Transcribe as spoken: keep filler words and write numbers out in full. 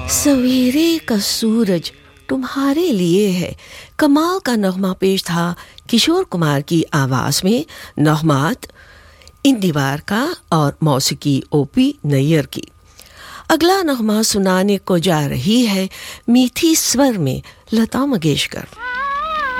सवेरे का सूरज तुम्हारे लिए है। कमाल का नगमा पेश था किशोर कुमार की आवाज़ में, नगमात इंदिवार का और मौसीकी ओपी नैयर की। अगला नगमा सुनाने को जा रही है मीठी स्वर में लता मंगेशकर।